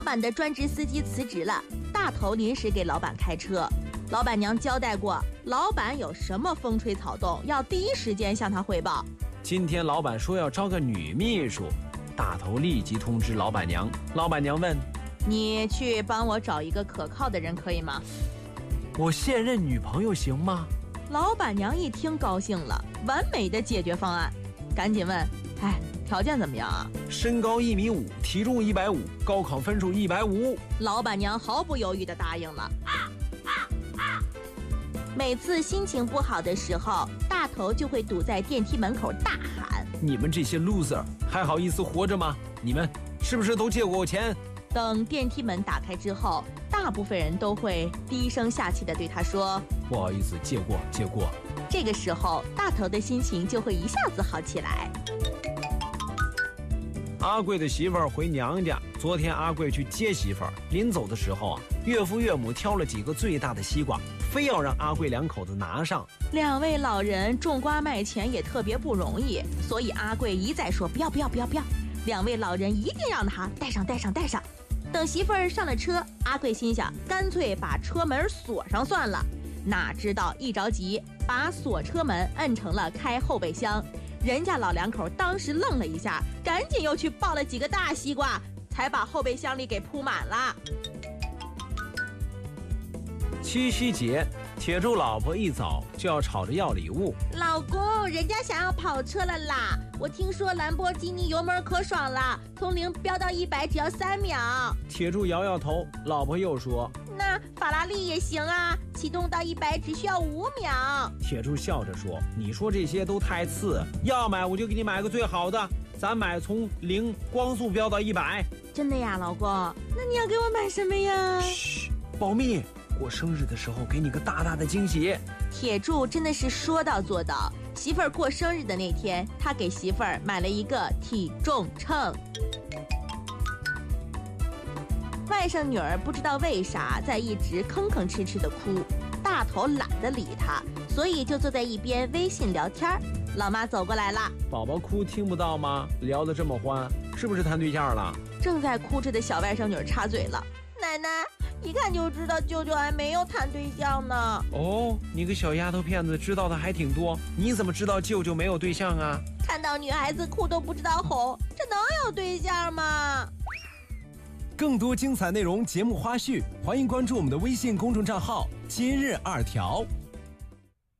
老板的专职司机辞职了，大头临时给老板开车。老板娘交代过，老板有什么风吹草动，要第一时间向他汇报。 今天老板说要招个女秘书，大头立即通知老板娘。老板娘问：“ 你去帮我找一个可靠的人，可以吗？” 我现任女朋友行吗？ 老板娘一听高兴了，完美的解决方案，赶紧问：“哎，条件怎么样啊？” 身高1.5米，体重150，高考分数150。 老板娘毫不犹豫地答应了。每次心情不好的时候，大头就会堵在电梯门口大喊：“ 你们这些 loser 还好意思活着吗？你们是不是都借过我钱？” 等电梯门打开之后，大部分人都会低声下气地对他说：“ 不好意思，借过。” 这个时候，大头的心情就会一下子好起来。 阿贵的媳妇儿回娘家，昨天阿贵去接媳妇儿，临走的时候岳父岳母挑了几个最大的西瓜，非要让阿贵两口子拿上。 两位老人种瓜卖钱也特别不容易，所以阿贵一再说不要。两位老人一定让他带上。等媳妇儿上了车，阿贵心想，干脆把车门锁上算了。哪知道一着急，把锁车门摁成了开后备箱。人家老两口当时愣了一下，赶紧又去抱了几个大西瓜，才把后备箱里给铺满了。 七夕节，铁柱老婆一早就要吵着要礼物。 老公，人家想要跑车了啦！我听说兰博基尼油门可爽了，从0飙到100只要3秒。 铁柱摇摇头，老婆又说：“ 那法拉利也行啊，启动到100只需要5秒。” 铁柱笑着说：“你说这些都太次，要买我就给你买个最好的，咱买从0光速飙到100。” 真的呀，老公？那你要给我买什么呀？ 嘘，保密。过生日的时候给你个大大的惊喜。 铁柱真的是说到做到。媳妇儿过生日的那天，他给媳妇儿买了一个体重秤。外甥女儿不知道为啥在一直吭吭哧哧的哭，大头懒得理她，所以就坐在一边微信聊天。老妈走过来了：“ 宝宝哭听不到吗？聊得这么欢，是不是谈对象了？” 正在哭着的小外甥女儿插嘴了：“奶奶，一看就知道舅舅还没有谈对象呢。” 哦，你个小丫头片子，知道的还挺多。你怎么知道舅舅没有对象啊？ 看到女孩子哭都不知道哄，这能有对象吗？ 更多精彩内容、节目花絮，欢迎关注我们的微信公众账号“今日2条”。